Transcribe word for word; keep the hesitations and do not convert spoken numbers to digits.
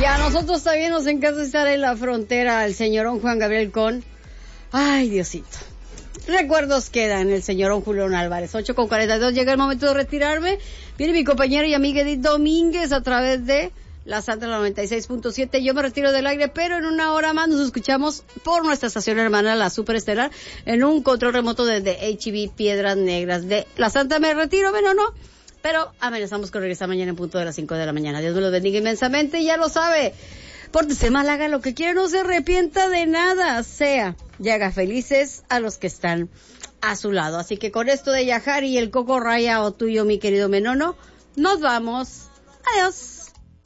Y a nosotros también nos encanta estar en la frontera, el señorón Juan Gabriel con... Ay, Diosito. Recuerdos quedan, el señorón Julián Álvarez. ocho con cuarenta y dos, llega el momento de retirarme. Viene mi compañera y amiga Edith Domínguez a través de la Santa noventa y seis punto siete. Yo me retiro del aire, pero en una hora más nos escuchamos por nuestra estación hermana, la Superestelar, en un control remoto desde H E B Piedras Negras. De la Santa me retiro, bueno, no. Pero amenazamos con regresar mañana en punto de las cinco de la mañana. Dios me los bendiga inmensamente, ya lo sabe. Pórtese mal, haga lo que quiera, no se arrepienta de nada, sea, y haga felices a los que están a su lado. Así que con esto de Yajari y el Coco Raya o tuyo, mi querido Menono, nos vamos. Adiós.